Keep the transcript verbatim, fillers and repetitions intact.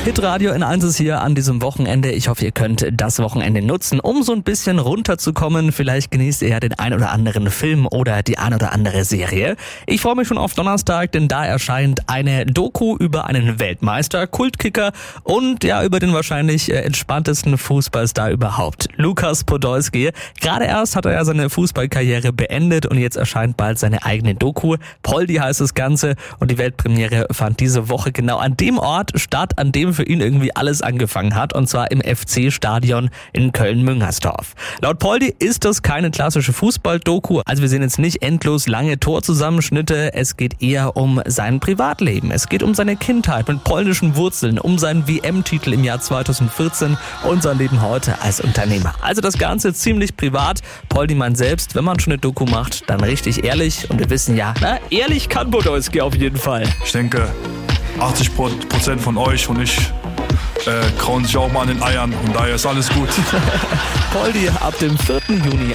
Hitradio N eins ist hier an diesem Wochenende. Ich hoffe, ihr könnt das Wochenende nutzen, um so ein bisschen runterzukommen. Vielleicht genießt ihr ja den ein oder anderen Film oder die ein oder andere Serie. Ich freue mich schon auf Donnerstag, denn da erscheint eine Doku über einen Weltmeister, Kultkicker und ja über den wahrscheinlich entspanntesten Fußballstar überhaupt, Lukas Podolski. Gerade erst hat er ja seine Fußballkarriere beendet und jetzt erscheint bald seine eigene Doku. Poldi heißt das Ganze und die Weltpremiere fand diese Woche genau an dem Ort statt, an dem für ihn irgendwie alles angefangen hat, und zwar im F C-Stadion in Köln-Müngersdorf. Laut Poldi ist das keine klassische Fußball-Doku, also wir sehen jetzt nicht endlos lange Torzusammenschnitte, es geht eher um sein Privatleben, es geht um seine Kindheit mit polnischen Wurzeln, um seinen W M-Titel im Jahr zweitausendvierzehn und sein Leben heute als Unternehmer. Also das Ganze ziemlich privat. Poldi meint selbst, wenn man schon eine Doku macht, dann richtig ehrlich, und wir wissen ja, na, ehrlich kann Podolski auf jeden Fall. Ich denke, achtzig Prozent von euch und ich äh, krauen sich auch mal an den Eiern und daher ist alles gut. Poldi ab dem vierten Juni